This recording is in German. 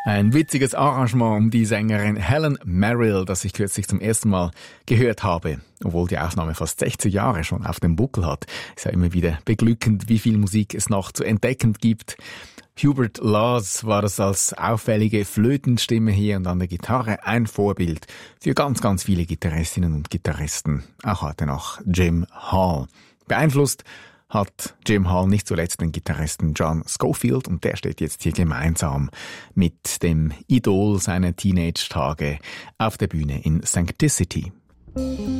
Ein witziges Arrangement um die Sängerin Helen Merrill, das ich kürzlich zum ersten Mal gehört habe. Obwohl die Aufnahme fast 60 Jahre schon auf dem Buckel hat. Ist ja immer wieder beglückend, wie viel Musik es noch zu entdecken gibt. Hubert Laws war das als auffällige Flötenstimme hier und an der Gitarre ein Vorbild für ganz, ganz viele Gitarristinnen und Gitarristen. Auch heute noch Jim Hall. Beeinflusst hat Jim Hall nicht zuletzt den Gitarristen John Scofield und der steht jetzt hier gemeinsam mit dem Idol seiner Teenage-Tage auf der Bühne in Sancticity.